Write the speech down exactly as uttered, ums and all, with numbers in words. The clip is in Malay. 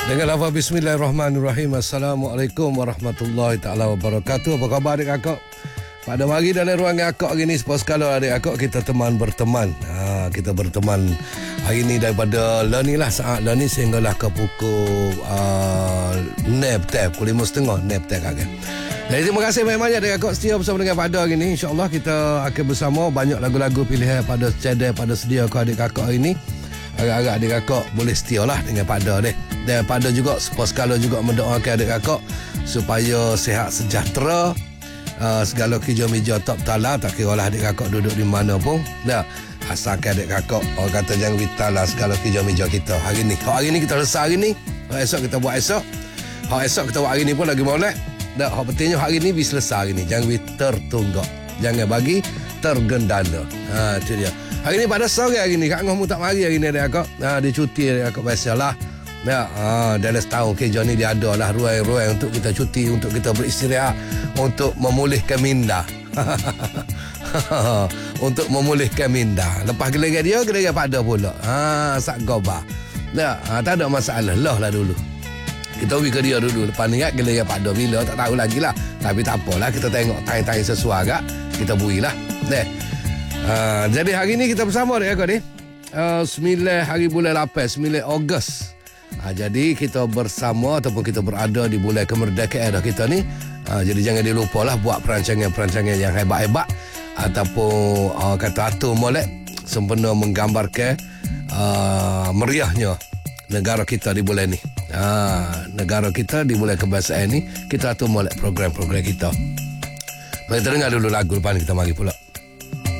Dengan lafaz Bismillahirrahmanirrahim. Assalamualaikum warahmatullahi taala wabarakatuh. Apa khabar adik kakak? Pada pagi dalam ruang akak hari ni, sepuluh sekali adik kakak kita teman berteman. Ha, kita berteman hari ni daripada lah ni lah saat lah ni sehinggalah ke pukul uh, nap tap pukul lima setengah nap tap kakak. Jadi terima kasih banyak-banyak adik kakak setia bersama dengan Pada hari ni. InsyaAllah kita akan bersama banyak lagu-lagu pilihan pada cedek pada sedia ke adik kakak hari ni. Agak-agak adik kakak boleh setia lah dengan Pada deh. Dan Pada juga sepuluh sekali juga mendoakan adik kakak supaya sihat sejahtera. Uh, segala kerja-meja top tala, tak kira lah adik kakak duduk di mana pun. Dah, asalkan adik kakak orang kata jangan vital lah segala kerja-meja kita hari ni. Hak hari ni kita selesai hari ni. Hak esok kita buat esok. Hak esok kita buat hari ni pun lagi molek. Dah, hak pentingnya hari ni bisa selesai hari ni. Jangan vi tertunggak. Jangan bagi tergendala. Ha, itu dia. Hari ni pada sore hari ni Kak Ngoh mu tak mari hari ni adik kakak. Ha, dia cuti adik kakak biasalah. Ya, ha, dalam setahun kerja ni dia ada lah ruang-ruang untuk kita cuti, untuk kita beristirahat, untuk memulihkan minda. Untuk memulihkan minda. Lepas gelagat dia, gelagat Pada pula. Ha, sak goba. Ya, ha, tak ada masalah lah lah dulu. Kita pergi ke dia dulu. Lepas ni kan gelagat Pada bila, tak tahu lagi lah. Tapi tak apalah, kita tengok tanya-tanya sesuai agak, kita bui lah. Deh. Ha, jadi hari ni kita bersama dia kau ni. Uh, sembilan hari bulan lapan, sembilan Ogos. Ha, jadi kita bersama ataupun kita berada di bulan kemerdekaan dah kita ni. Ha, jadi jangan dilupalah buat perancangan-perancangan yang hebat-hebat ataupun uh, kata atur molek sempena menggambarkan uh, meriahnya negara kita di bulan ni. Ha, negara kita di bulan kebangsaan ni kita atur molek program-program kita. Mari kita dengar dulu lagu lepas ni kita mari pula.